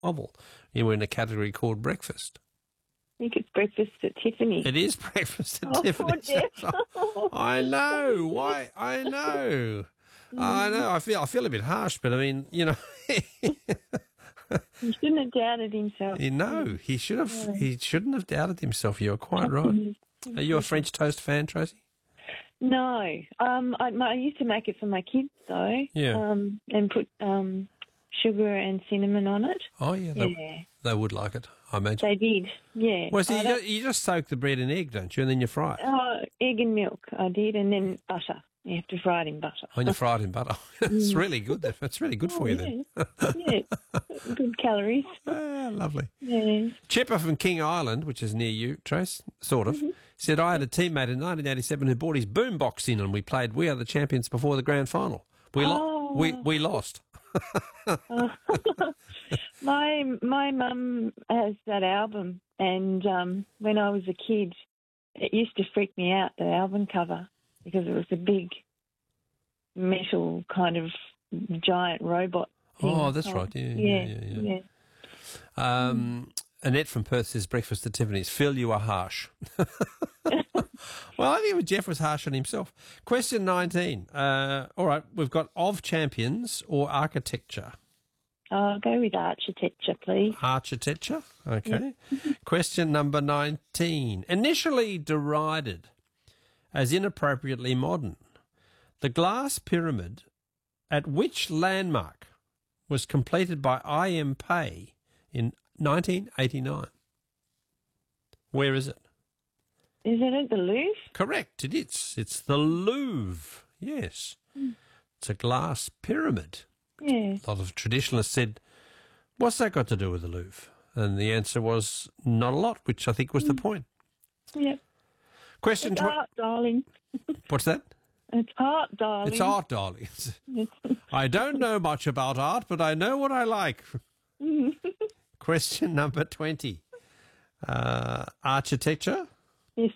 novel. You were in a category called breakfast. I think it's breakfast at Tiffany's. It is breakfast at Oh, Tiffany's. poor Jeff. I know. Why? I know. I know. I feel a bit harsh, but I mean, you know. He shouldn't have doubted himself. No, he should have. He shouldn't have doubted himself. You're quite right. Are you a French toast fan, Tracy? No. I used to make it for my kids, though. Yeah. And put sugar and cinnamon on it. Oh, yeah. They would like it, I imagine. They did, yeah. Well, so you just soak the bread in egg, don't you, and then you fry it? Egg and milk I did, and then butter. You have to fry it in butter. Oh, you fry it in butter. It's really good. That's really good for you then. Yeah, good calories. Lovely. Yeah. Chipper from King Island, which is near you, Trace, sort of, said, I had a teammate in 1987 who brought his boombox in and we played We Are the Champions before the grand final. We lost. My mum has that album, and when I was a kid, it used to freak me out, the album cover, because it was a big metal kind of giant robot thing. Oh, that's right. Yeah. Annette from Perth says breakfast at Tiffany's. Phil, you are harsh. Well, I think Jeff was harsh on himself. Question 19. All right, we've got of champions or architecture. I'll go with architecture, please. Architecture? Okay. Question number 19. Initially derided as inappropriately modern, the glass pyramid at which landmark was completed by I.M. Pei in 1989? Where is it? Is it at the Louvre? Correct, it is. It's the Louvre, yes. It's a glass pyramid. Yeah. A lot of traditionalists said, what's that got to do with the Louvre? And the answer was not a lot, which I think was the point. Yep. Question It's art, darling. What's that? It's art, darling. It's art, darling. I don't know much about art, but I know what I like. Question number 20. Architecture